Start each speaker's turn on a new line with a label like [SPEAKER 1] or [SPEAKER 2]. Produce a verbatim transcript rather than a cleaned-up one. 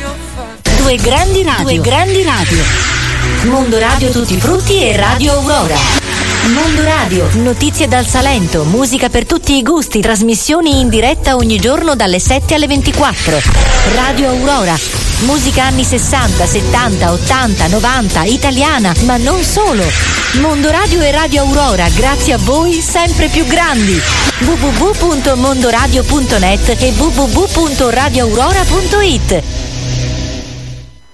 [SPEAKER 1] Due grandi radio. Due grandi radio. Mondo Radio Tutti i Frutti e Radio Aurora. Mondo Radio, notizie dal Salento, musica per tutti i gusti, trasmissioni in diretta ogni giorno dalle sette alle ventiquattro. Radio Aurora, musica anni sessanta, settanta, ottanta, novanta, italiana, ma non solo. Mondo Radio e Radio Aurora, grazie a voi sempre più grandi. w w w punto mondoradio punto net e w w w punto radio aurora punto it.